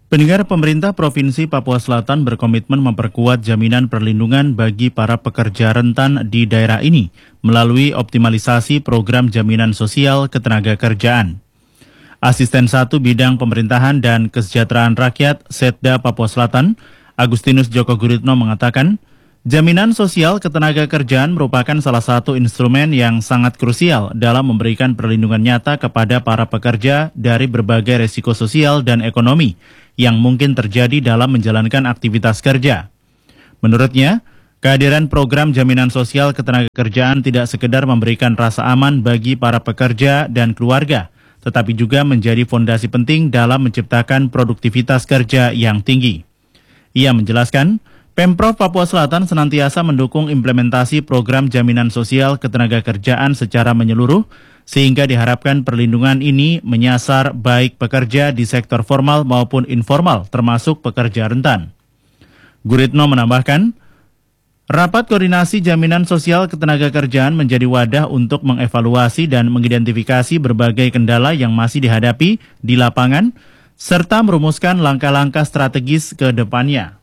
Pendengar, pemerintah Provinsi Papua Selatan berkomitmen memperkuat jaminan perlindungan bagi para pekerja rentan di daerah ini melalui optimalisasi program jaminan sosial ketenagakerjaan. Asisten 1 Bidang Pemerintahan dan Kesejahteraan Rakyat Setda Papua Selatan, Agustinus Joko Guritno mengatakan, jaminan sosial ketenagakerjaan merupakan salah satu instrumen yang sangat krusial dalam memberikan perlindungan nyata kepada para pekerja dari berbagai resiko sosial dan ekonomi yang mungkin terjadi dalam menjalankan aktivitas kerja. Menurutnya, kehadiran program jaminan sosial ketenagakerjaan tidak sekedar memberikan rasa aman bagi para pekerja dan keluarga, tetapi juga menjadi fondasi penting dalam menciptakan produktivitas kerja yang tinggi. Ia menjelaskan, Pemprov Papua Selatan senantiasa mendukung implementasi program jaminan sosial ketenagakerjaan secara menyeluruh, sehingga diharapkan perlindungan ini menyasar baik pekerja di sektor formal maupun informal, termasuk pekerja rentan. Guritno menambahkan, rapat koordinasi jaminan sosial ketenagakerjaan menjadi wadah untuk mengevaluasi dan mengidentifikasi berbagai kendala yang masih dihadapi di lapangan, serta merumuskan langkah-langkah strategis ke depannya.